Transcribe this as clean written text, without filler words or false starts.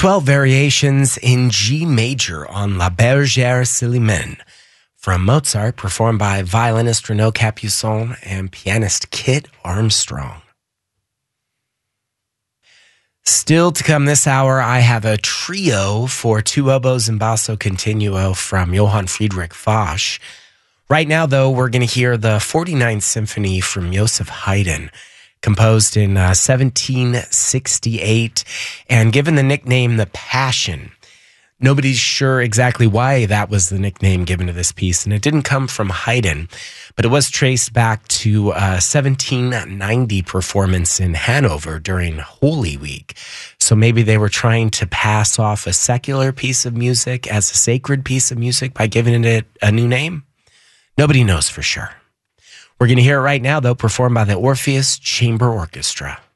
12 variations in G major on La Bergère Célimène from Mozart, performed by violinist Renaud Capuçon and pianist Kit Armstrong. Still to come this hour, I have a trio for two oboes and basso continuo from Johann Friedrich Foch. Right now, though, we're going to hear the 49th Symphony from Joseph Haydn, composed in 1768 and given the nickname The Passion. Nobody's sure exactly why that was the nickname given to this piece, and it didn't come from Haydn, but it was traced back to a 1790 performance in Hanover during Holy Week. So maybe they were trying to pass off a secular piece of music as a sacred piece of music by giving it a new name. Nobody knows for sure. We're going to hear it right now, though, performed by the Orpheus Chamber Orchestra.